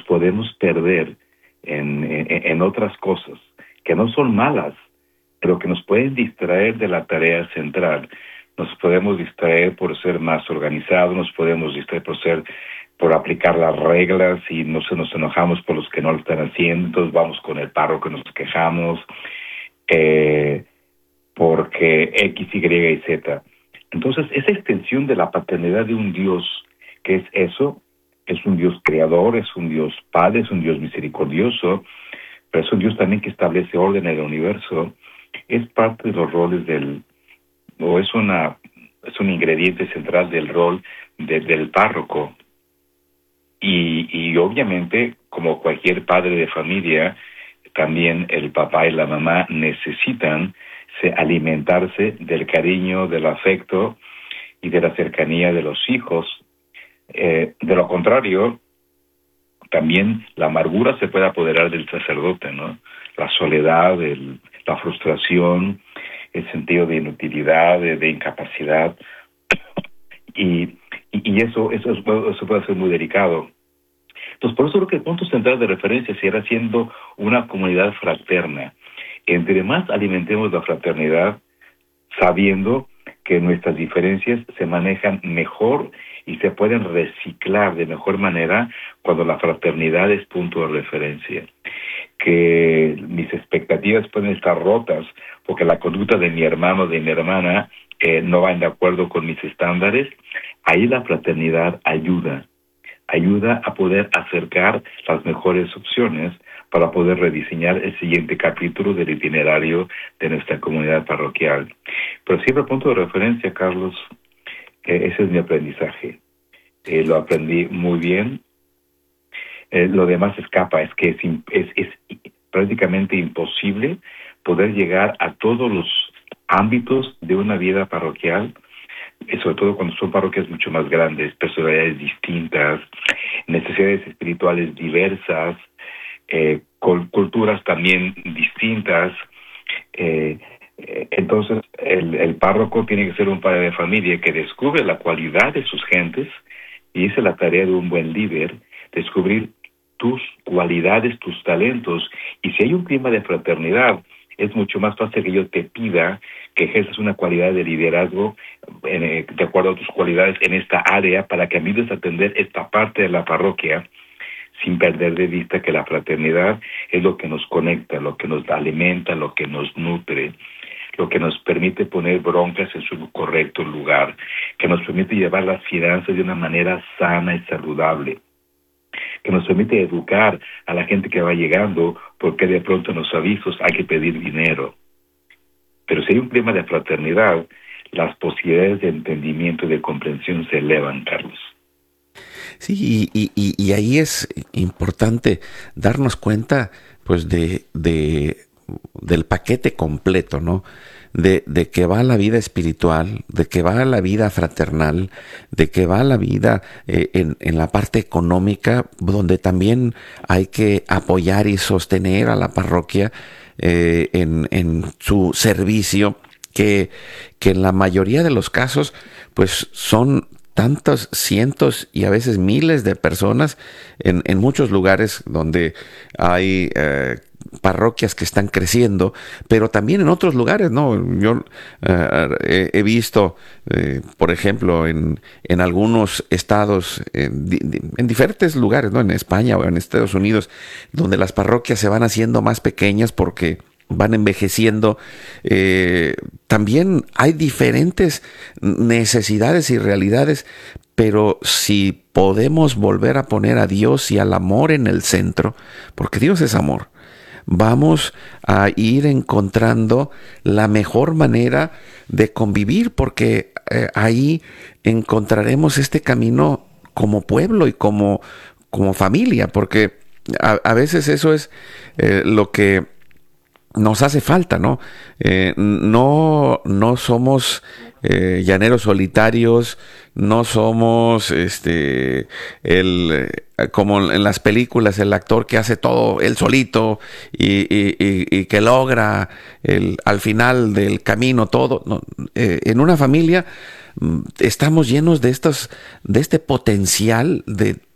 podemos perder en otras cosas que no son malas, pero que nos pueden distraer de la tarea central. Nos podemos distraer por ser más organizados, nos podemos distraer por aplicar las reglas y nos enojamos por los que no lo están haciendo, entonces vamos con el párroco y nos quejamos, porque X, Y y Z. Entonces, esa extensión de la paternidad de un Dios, que es eso, es un Dios creador, es un Dios padre, es un Dios misericordioso, pero es un Dios también que establece orden en el universo, es parte de los roles es un ingrediente central del rol del párroco. Y obviamente, como cualquier padre de familia, también el papá y la mamá necesitan alimentarse del cariño, del afecto y de la cercanía de los hijos. De lo contrario, también la amargura se puede apoderar del sacerdote, ¿no? La soledad, la frustración, el sentido de inutilidad, de incapacidad, y eso puede ser muy delicado. Entonces, por eso creo que el punto central de referencia será siendo una comunidad fraterna. Entre más alimentemos la fraternidad, sabiendo que nuestras diferencias se manejan mejor y se pueden reciclar de mejor manera cuando la fraternidad es punto de referencia. Que mis expectativas pueden estar rotas porque la conducta de mi hermano o de mi hermana no van de acuerdo con mis estándares. Ahí la fraternidad ayuda a poder acercar las mejores opciones para poder rediseñar el siguiente capítulo del itinerario de nuestra comunidad parroquial. Pero siempre punto de referencia, Carlos, ese es mi aprendizaje. Lo aprendí muy bien. Lo demás escapa, es que es prácticamente imposible poder llegar a todos los ámbitos de una vida parroquial, sobre todo cuando son parroquias mucho más grandes, personalidades distintas, necesidades espirituales diversas, culturas también distintas. Entonces, el párroco tiene que ser un padre de familia que descubre la cualidad de sus gentes, y esa es la tarea de un buen líder, descubrir tus cualidades, tus talentos, y si hay un clima de fraternidad, es mucho más fácil que yo te pida que ejerzas una cualidad de liderazgo de acuerdo a tus cualidades en esta área para que ayudes a atender esta parte de la parroquia sin perder de vista que la fraternidad es lo que nos conecta, lo que nos alimenta, lo que nos nutre, lo que nos permite poner broncas en su correcto lugar, que nos permite llevar las finanzas de una manera sana y saludable, que nos permite educar a la gente que va llegando, porque de pronto en los avisos hay que pedir dinero. Pero si hay un clima de fraternidad, las posibilidades de entendimiento y de comprensión se elevan, Carlos. Sí, y ahí es importante darnos cuenta, pues, del paquete completo, ¿no? De que va la vida espiritual, de que va la vida fraternal, de que va la vida en la parte económica, donde también hay que apoyar y sostener a la parroquia en su servicio, que en la mayoría de los casos, pues, son tantos cientos y a veces miles de personas en muchos lugares donde hay parroquias que están creciendo, pero también en otros lugares, ¿no? Yo he visto, por ejemplo, en algunos estados, en diferentes lugares, ¿no? En España o en Estados Unidos, donde las parroquias se van haciendo más pequeñas porque van envejeciendo. También hay diferentes necesidades y realidades, pero si podemos volver a poner a Dios y al amor en el centro, porque Dios es amor, vamos a ir encontrando la mejor manera de convivir, porque ahí encontraremos este camino como pueblo y como familia, porque a veces eso es lo que nos hace falta, ¿no? No somos llaneros solitarios, no somos como en las películas, el actor que hace todo él solito y que logra al final del camino todo. No, en una familia estamos llenos de este potencial de